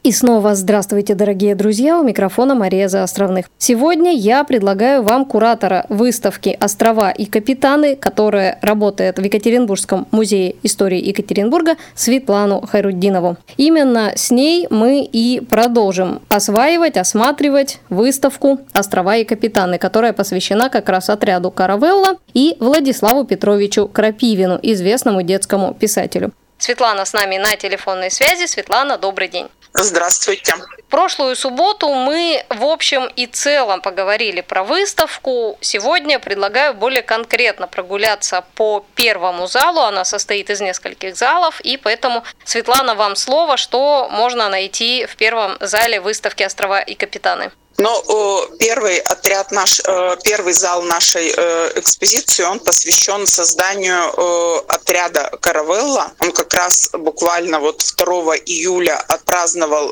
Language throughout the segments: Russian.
И снова здравствуйте, дорогие друзья, у микрофона Мария Заостровных. Сегодня я предлагаю вам куратора выставки «Острова и капитаны», которая работает в Екатеринбургском музее истории Екатеринбурга, Светлану Хайрутдинову. Именно с ней мы и продолжим осматривать выставку «Острова и капитаны», которая посвящена как раз отряду «Каравелла» и Владиславу Петровичу Крапивину, известному детскому писателю. Светлана с нами на телефонной связи. Светлана, добрый день. Здравствуйте. В прошлую субботу мы в общем и целом поговорили про выставку. Сегодня предлагаю более конкретно прогуляться по первому залу. Она состоит из нескольких залов, и поэтому, Светлана, вам слово, что можно найти в первом зале выставки «Острова и капитаны». Первый зал нашей экспозиции, он посвящен созданию отряда «Каравелла». Он как раз буквально 2 июля отпраздновал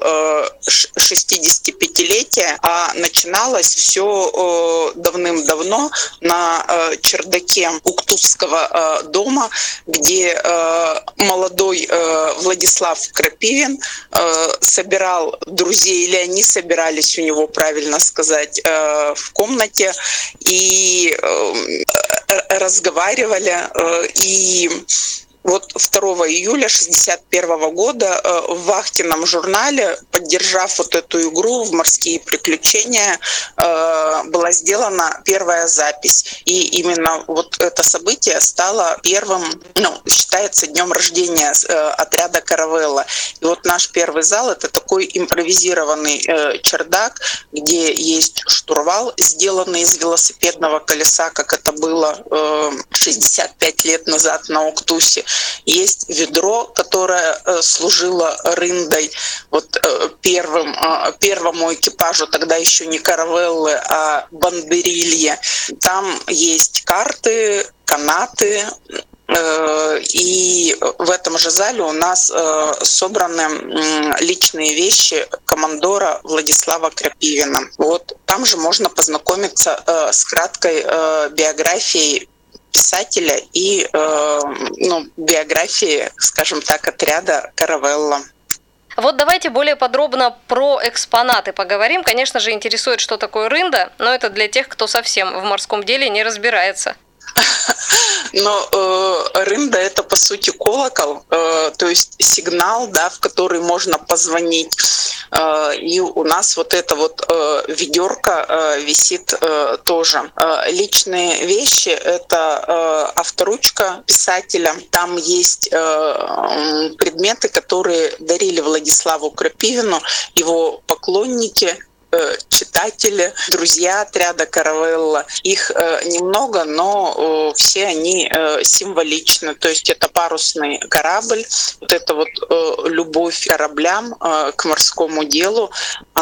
65-летие, а начиналось все давным-давно на чердаке Уктусского дома, где молодой Владислав Крапивин собирал друзей, или они собирались у него, правильно сказать, в комнате и разговаривали. И 2 июля 1961 года в Вахтином журнале, поддержав эту игру в морские приключения, была сделана первая запись. И именно это событие стало первым, считается, днем рождения отряда «Каравелла». И наш первый зал — это такой импровизированный чердак, где есть штурвал, сделанный из велосипедного колеса, как это было 65 лет назад на Уктусе. Есть ведро, которое служило рындой первому экипажу, тогда еще не «Каравеллы», а бандерилье. Там есть карты, канаты. И в этом же зале у нас собраны личные вещи командора Владислава Крапивина. Там же можно познакомиться с краткой биографией писателя и биографии, скажем так, отряда «Каравелла». Давайте более подробно про экспонаты поговорим. Конечно же, интересует, что такое рында, но это для тех, кто совсем в морском деле не разбирается. Но рында — это по сути колокол, то есть сигнал, в который можно позвонить. И у нас это ведерко висит тоже. Личные вещи — это авторучка писателя. Там есть предметы, которые дарили Владиславу Крапивину его поклонники, читатели, друзья отряда «Каравелла». Их немного, но все они символичны. То есть это парусный корабль, любовь к кораблям, к морскому делу,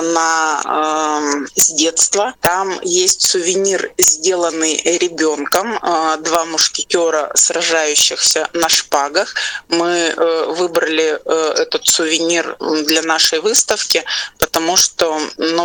она с детства. Там есть сувенир, сделанный ребенком, 2 мушкетера, сражающихся на шпагах. Мы выбрали этот сувенир для нашей выставки, потому что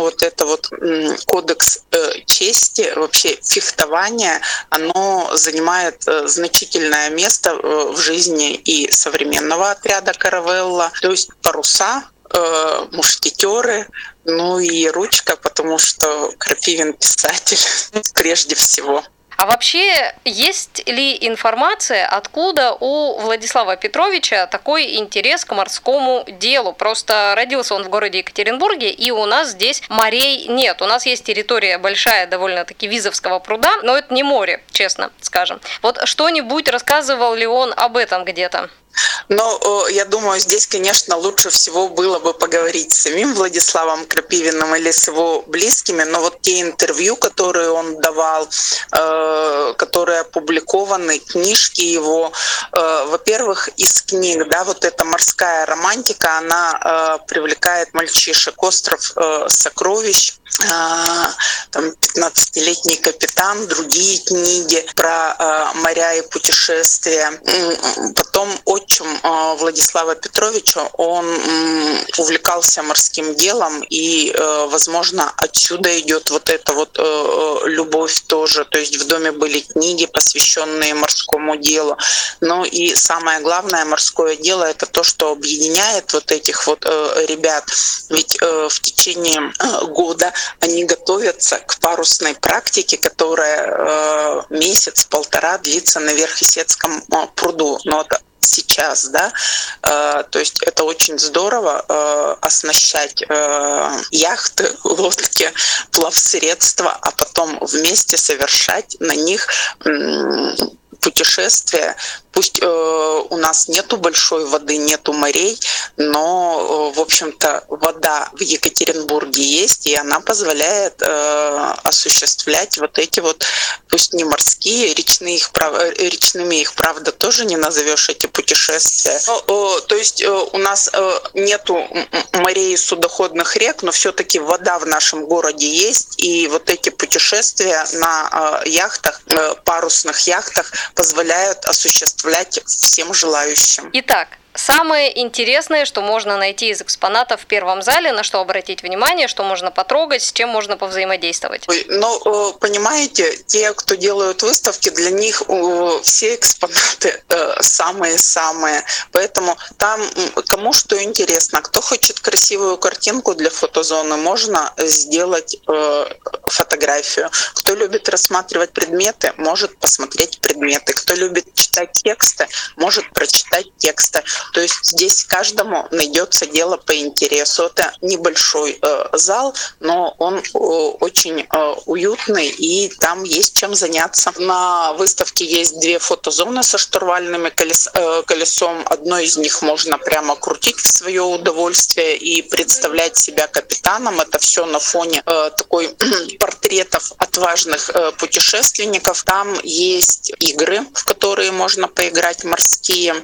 кодекс чести, вообще фехтование, оно занимает значительное место в жизни и современного отряда «Каравелла». То есть паруса, мушкетеры, и ручка, потому что Крапивин писатель прежде всего. А вообще, есть ли информация, откуда у Владислава Петровича такой интерес к морскому делу? Просто родился он в городе Екатеринбурге, и у нас здесь морей нет. У нас есть территория большая, довольно-таки, Визовского пруда, но это не море, честно скажем. Что-нибудь рассказывал ли он об этом где-то? Но я думаю, здесь, конечно, лучше всего было бы поговорить с самим Владиславом Крапивиным или с его близкими, но те интервью, которые он давал, которые опубликованы, книжки его, во-первых, из книг, эта морская романтика, она привлекает мальчишек. «Остров сокровищ», там 15-летний капитан, другие книги про моря и путешествия. Потом отчим Владислава Петровича, он увлекался морским делом, и, возможно, отсюда идет вот эта вот любовь тоже. То есть в доме были книги, посвященные морскому делу. Но и самое главное, морское дело — это то, что объединяет вот этих вот ребят. Ведь в течение года они готовятся к парусной практике, которая месяц-полтора длится на Верхесецком пруду. Но это сейчас, да, то есть это очень здорово оснащать яхты, лодки, плавсредства, а потом вместе совершать на них путешествия. Пусть у нас нету большой воды, нету морей, но, в общем-то, вода в Екатеринбурге есть, и она позволяет осуществлять вот эти вот, пусть не морские, речными их, правда, тоже не назовешь эти путешествия. То есть у нас нету морей и судоходных рек, но все-таки вода в нашем городе есть, и вот эти путешествия на яхтах, парусных яхтах позволяют осуществлять всем желающим. Итак, самое интересное, что можно найти из экспонатов в первом зале, на что обратить внимание, что можно потрогать, с чем можно повзаимодействовать? Ну, понимаете, те, кто делают выставки, для них все экспонаты самые-самые. Поэтому там кому что интересно. Кто хочет красивую картинку для фотозоны, можно сделать фотографию. Кто любит рассматривать предметы, может посмотреть предметы. Кто любит читать тексты, может прочитать тексты. То есть здесь каждому найдется дело по интересу. Это небольшой зал, но он очень уютный, и там есть чем заняться. На выставке есть 2 фотозоны со штурвальным колесом. Одно из них можно прямо крутить в свое удовольствие и представлять себя капитаном. Это все на фоне такой портретов отважных путешественников. Там есть игры, в которые можно поиграть, морские.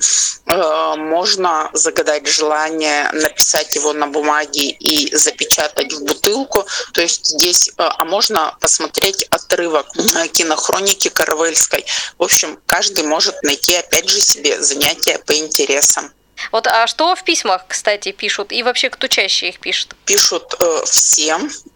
Можно загадать желание, написать его на бумаге и запечатать в бутылку. То есть здесь, а можно посмотреть отрывок кинохроники Каравельской. В общем, каждый может найти, опять же, себе занятия по интересам. Вот, а что в письмах, кстати, пишут? И вообще, кто чаще их пишет? Пишут все.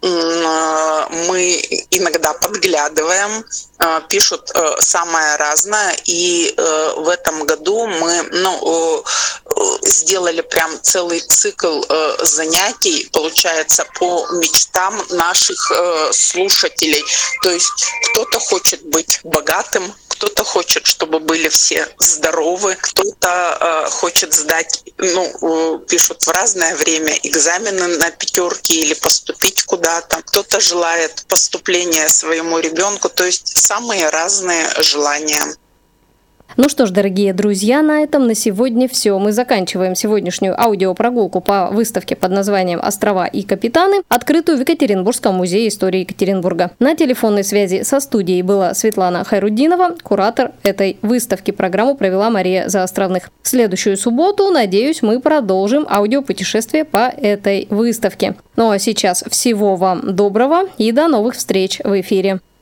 Мы иногда подглядываем. Пишут самое разное. И в этом году мы сделали прям целый цикл занятий, получается, по мечтам наших слушателей. То есть кто-то хочет быть богатым, кто-то хочет, чтобы были все здоровы, кто-то хочет сдать, пишут в разное время, экзамены на 5 или поступить куда-то. Кто-то желает поступления своему ребенку, то есть самые разные желания. Ну что ж, дорогие друзья, на этом на сегодня все. Мы заканчиваем сегодняшнюю аудиопрогулку по выставке под названием «Острова и капитаны», открытую в Екатеринбургском музее истории Екатеринбурга. На телефонной связи со студией была Светлана Хайруддинова, куратор этой выставки. Программу провела Мария Заостровных. В следующую субботу, надеюсь, мы продолжим аудиопутешествие по этой выставке. Ну а сейчас всего вам доброго и до новых встреч в эфире.